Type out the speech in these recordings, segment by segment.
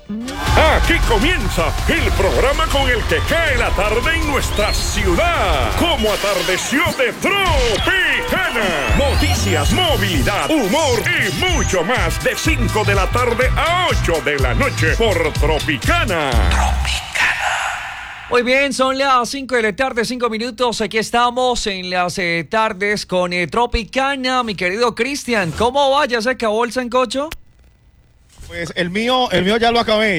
Aquí comienza el programa con el que cae la tarde en nuestra ciudad. Como atardeció de Tropicana. Noticias, movilidad, humor y mucho más de 5 de la tarde a 8 de la noche por Tropicana. Muy bien, son las 5 de la tarde, 5 minutos. Aquí estamos en las tardes con Tropicana. Mi querido Cristian, ¿cómo va? ¿Ya se acabó el sancocho? Pues el mío ya lo acabé.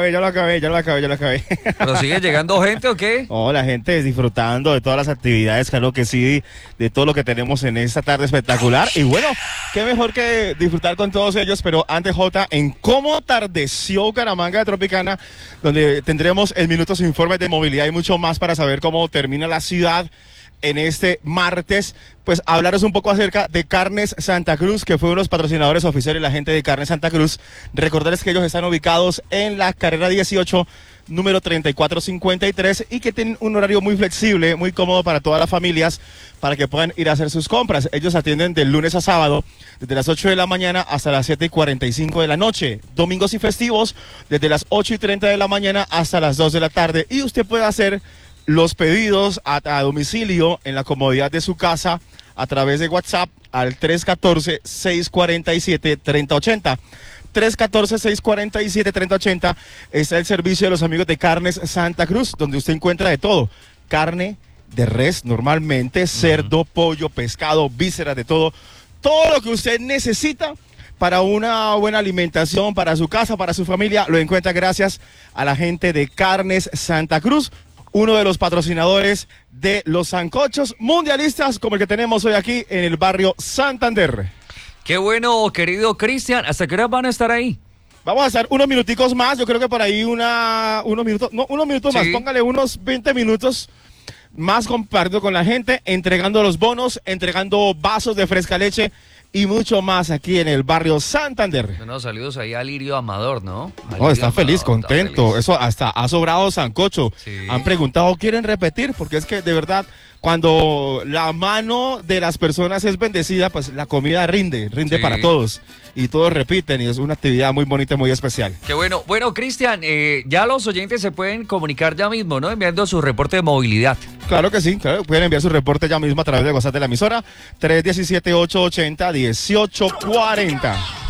¿Pero sigue llegando gente o qué? Oh, la gente disfrutando de todas las actividades, claro que sí, de todo lo que tenemos en esta tarde espectacular. Y bueno, qué mejor que disfrutar con todos ellos, pero antes, Jota, en cómo atardeció Bucaramanga de Tropicana, donde tendremos el Minutos Informes de Movilidad y mucho más para saber cómo termina la ciudad en este martes, pues hablaros un poco acerca de Carnes Santa Cruz, que fue uno de los patrocinadores oficiales de la gente de Carnes Santa Cruz. Recordarles que ellos están ubicados en la carrera 18, número 3453, y que tienen un horario muy flexible, muy cómodo para todas las familias, para que puedan ir a hacer sus compras. Ellos atienden de lunes a sábado, desde las 8 de la mañana hasta las 7:45 de la noche. Domingos y festivos, desde las 8:30 de la mañana hasta las 2 de la tarde. Y usted puede hacer los pedidos a domicilio en la comodidad de su casa a través de WhatsApp al 314-647-3080. 314-647-3080 está el servicio de los amigos de Carnes Santa Cruz, donde usted encuentra de todo. Carne de res normalmente, cerdo, pollo, pescado, vísceras, de todo. Todo lo que usted necesita para una buena alimentación, para su casa, para su familia, lo encuentra gracias a la gente de Carnes Santa Cruz, uno de los patrocinadores de los sancochos mundialistas como el que tenemos hoy aquí en el barrio Santander. Qué bueno, querido Cristian. ¿Hasta qué hora van a estar ahí? Vamos a estar unos minuticos más, yo creo que por ahí unos minutos Sí. más, póngale unos 20 minutos más compartiendo con la gente, entregando los bonos, entregando vasos de fresca leche y mucho más aquí en el barrio Santander. Bueno, saludos ahí a Lirio Amador, ¿no? Oh, está feliz, contento. Feliz. Eso hasta ha sobrado sancocho. Sí. Han preguntado, ¿quieren repetir? Porque es que de verdad, cuando la mano de las personas es bendecida, pues la comida rinde Sí. para todos. Y todos repiten y es una actividad muy bonita y muy especial. Qué bueno. Bueno, Cristian, ya los oyentes se pueden comunicar ya mismo, ¿no? Enviando su reporte de movilidad. Claro que sí, claro, pueden enviar su reporte ya mismo a través de WhatsApp de la emisora 317-880-1840.